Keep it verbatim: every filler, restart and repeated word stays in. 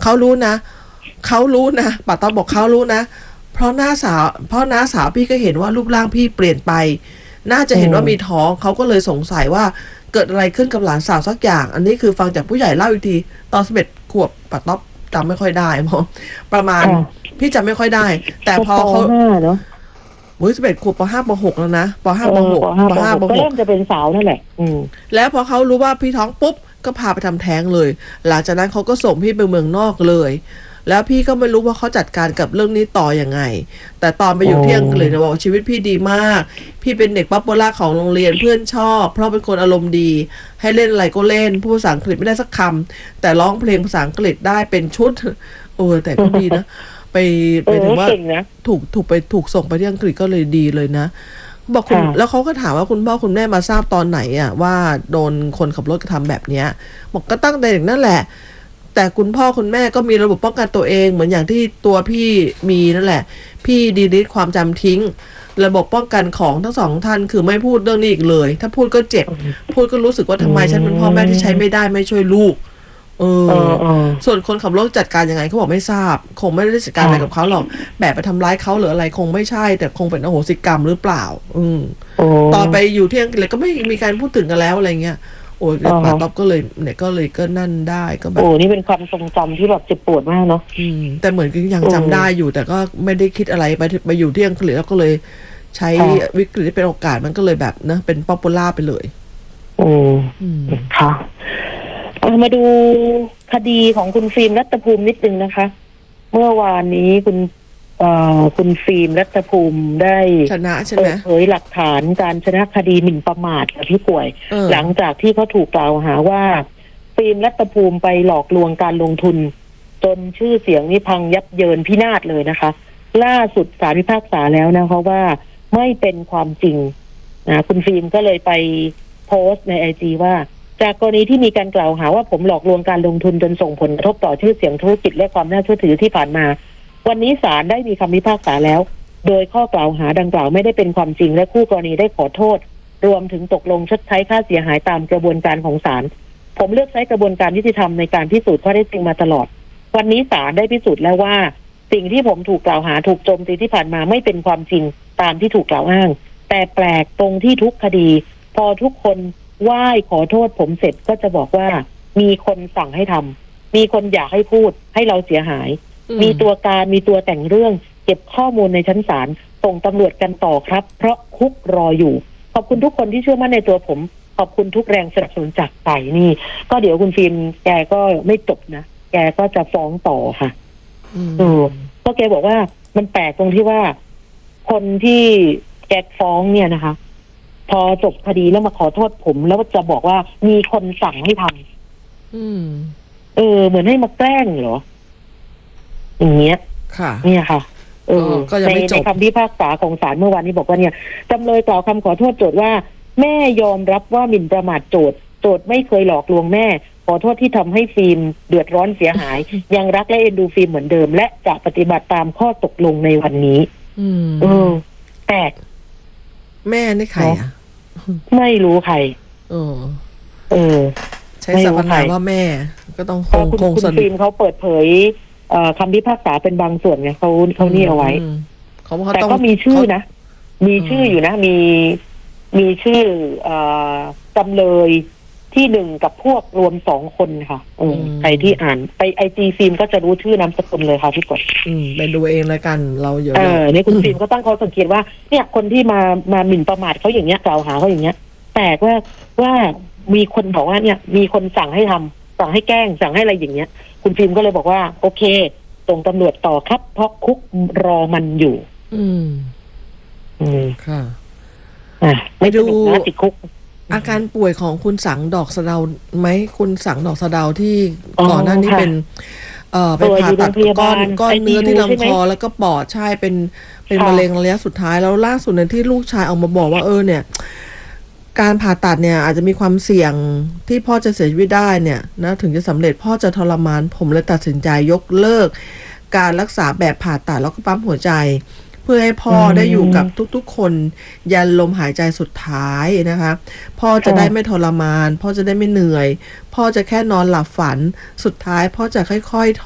เขารู้นะเขารู้นะป้าต๊อบบอกเขารู้นะเพราะหน้าสาวเพราะน้าสาวพี่ก็เห็นว่ารูปร่างพี่เปลี่ยนไปน่าจะเห็นว่ามีท้องเขาก็เลยสงสัยว่าเกิดอะไรขึ้นกับหลานสาวสักอย่างอันนี้คือฟังจากผู้ใหญ่เล่าอีกทีตอนสิบเอ็ดขวบป้าต๊อบจำไม่ค่อยได้มองประมาณพี่จำไม่ค่อยได้แต่พอเขาเนาะวุ้ยสิบเอ็ดขวบปห้าปหกแล้วนะปห้าปหกปห้าปหกก็เริ่มจะเป็นสาวนั่นแหละอืมแล้วพอเขารู้ว่าพี่ท้องปุ๊บก็พาไปทำแท้งเลยหลังจากนั้นเขาก็ส่งพี่ไปเมืองนอกเลยแล้วพี่ก็ไม่รู้ว่าเขาจัดการกับเรื่องนี้ต่อยังไงแต่ตอนไปอยู่ที่อังกฤษเนี่ยบอกชีวิตพี่ดีมากพี่เป็นเด็กป๊อปปูล่าของโรงเรียนเพื่อนชอบเพราะเป็นคนอารมณ์ดีให้เล่นอะไรก็เล่นพูดภาษาอังกฤษไม่ได้สักคำแต่ร้องเพลงภาษาอังกฤษได้เป็นชุดโอ้แต่ก็ดีนะไปไปถึงว่าถูกถูกไปถูกส่งไปที่อังกฤษก็เลยดีเลยนะบอกคุณแล้วเขาก็ถามว่าคุณพ่อคุณแม่มาทราบตอนไหนอ่ะว่าโดนคนขับรถกระทำแบบเนี้ยบอกก็ตั้งแต่เด็กนั่นแหละแต่คุณพ่อคุณแม่ก็มีระบบป้องกันตัวเองเหมือนอย่างที่ตัวพี่มีนั่นแหละพี่ดีลิทความจำทิ้งระบบป้องกันของทั้งสองท่านคือไม่พูดเรื่องนี้อีกเลยถ้าพูดก็เจ็บพูดก็รู้สึกว่าทำไมฉันเป็นพ่อแม่ที่ใช้ไม่ได้ไม่ช่วยลูกเออส่วนคนขับรถจัดการยังไงเขาบอกไม่ทราบคงไม่ได้จัดการอะไรกับเขาหรอกแบบไปทำร้ายเขาหรืออะไรคงไม่ใช่แต่คงเป็นอโหสิกรรมหรือเปล่าอืมตอนไปอยู่ที่อังกฤษก็ไม่มีการพูดถึงกันแล้วอะไรเงี้ยโอ้ยป้าต๊อบก็เลยเนี่ยก็เลยก็นั่นได้ก็แบบโอ้นี่เป็นความทรงจำที่แบบเจ็บปวดมากเนาะอืมแต่เหมือนก็ยังจำได้อยู่แต่ก็ไม่ได้คิดอะไรไปไปอยู่ที่อังกฤษแล้วก็เลยใช้วิกฤตที่เป็นโอกาสมันก็เลยแบบนะเป็นป๊อปปูล่าไปเลยอืมค่ะมาดูคดีของคุณฟิล์มรัตภูมินิดนึงนะคะเมื่อวานนี้คุณคุณฟิล์มรัตภูมิได้ชนะใช่ไหมเผยหลักฐานการชนะคดีหมิ่นประมาทกับพี่ป่วยหลังจากที่เขาถูกกล่าวหาว่าฟิล์มรัตภูมิไปหลอกลวงการลงทุนจนชื่อเสียงนี่พังยับเยินพินาศเลยนะคะล่าสุดศาลพิพากษาแล้วนะคะว่าไม่เป็นความจริงนะคุณฟิล์มก็เลยไปโพสต์ใน ไอ จี ว่าจากกรณีที่มีการกล่าวหาว่าผมหลอกลวงการลงทุนจนส่งผลกระทบต่อชื่อเสียงธุรกิจและความน่าเชื่อถือที่ผ่านมาวันนี้ศาลได้มีคำพิพากษาแล้วโดยข้อกล่าวหาดังกล่าวไม่ได้เป็นความจริงและคู่กรณีได้ขอโทษรวมถึงตกลงชดใช้ค่าเสียหายตามกระบวนการของศาลผมเลือกใช้กระบวนการยุติธรรมในการพิสูจน์ข้อเท็จจริงมาตลอดวันนี้ศาลได้พิสูจน์แล้วว่าสิ่งที่ผมถูกกล่าวหาถูกโจมตีที่ผ่านมาไม่เป็นความจริงตามที่ถูกกล่าวอ้างแต่แปลกตรงที่ทุกคดีพอทุกคนไหว้ขอโทษผมเสร็จก็จะบอกว่ามีคนสั่งให้ทำมีคนอยากให้พูดให้เราเสียหายมีตัวการมีตัวแต่งเรื่องเก็บข้อมูลในชั้นศาลส่งตำรวจกันต่อครับเพราะคุกรออยู่ขอบคุณทุกคนที่เชื่อมั่นในตัวผมขอบคุณทุกแรงสนับสนุนจากใจนี่ก็เดี๋ยวคุณฟิล์มแกก็ไม่จบนะแกก็จะฟ้องต่อค่ะอืมก็แกบอกว่ามันแปลกตรงที่ว่าคนที่แกฟ้องเนี่ยนะคะพอจบคดีแล้วมาขอโทษผมแล้วจะบอกว่ามีคนสั่งให้ทำอืมเออเหมือนให้มาแกล้งเหรออย่างเงี้ยค่ะเนี่ยค่ะเออในในคำพิพากษาของศาลเมื่อวานนี้บอกว่าเนี่ยจำเลยกล่าวคำขอโทษโจทย์ว่าแม่ยอมรับว่าหมิ่นประมาทโจทย์โจทย์ไม่เคยหลอกลวงแม่ขอโทษที่ทำให้ฟิล์มเดือดร้อนเสียหาย ยังรักและเอ็นดูฟิล์มเหมือนเดิมและจะปฏิบัติตามข้อตกลงในวันนี้อืมเออแปลกแม่นี่ใครอ่ะไม่รู้ใครเออเออใช้สรรพนามว่าแม่ก็ต้องคงคงคุณฟิล์มเขาเปิดเผยคำพิพากษาเป็นบางส่วนไงเขาเขานี่เอาไว้แต่ก็มีชื่อนะมีชื่ออยู่นะมีมีชื่อจำเลยที่หนึ่งกับพวกรวมสองคนค่ะใครที่อ่านไปไอจีฟิล์มก็จะรู้ชื่อนามสกุลเลยค่ะพี่กดไปดูเองแล้วกันเราเยอะเออเนี่ยคุณฟิล์มก็ตั้งข้อสังเกตว่าเนี่ยคนที่มามาหมิ่นประมาทเขาอย่างเงี้ยกล่าวหาเขาอย่างเงี้ยแต่ว่าว่ามีคนบอกว่าเนี่ยมีคนสั่งให้ทำสั่งให้แกล้งสั่งให้อะไรอย่างเงี้ยคุณฟิล์มก็เลยบอกว่าโอเคส่งตำรวจต่อครับเพราะคุกรอมันอยู่อืมอืมค่ะอ่ะไม่ดูนะติดคุกอาการป่วยของคุณสังดอกสะเดาไหมคุณสังดอกสะเดาที่ก่อนหน้านี้เป็นเอ่อไปผ่าตัดก้อนก้อนเนื้อที่ลำคอแล้วก็ปอดใช่เป็นเป็นมะเร็งระยะสุดท้ายแล้วล่าสุดนั้นที่ลูกชายออกมาบอกว่าเออเนี่ยการผ่าตัดเนี่ยอาจจะมีความเสี่ยงที่พ่อจะเสียชีวิตได้เนี่ยนะถึงจะสำเร็จพ่อจะทรมานผมเลยตัดสินใจยกเลิกการรักษาแบบผ่าตัดแล้วก็ปั๊มหัวใจเพื่อให้พ่อได้อยู่กับทุกๆคนยันลมหายใจสุดท้ายนะคะพ่อจะได้ไม่ทรมานพ่อจะได้ไม่เหนื่อยพ่อจะแค่นอนหลับฝันสุดท้ายพ่อจะค่อยๆ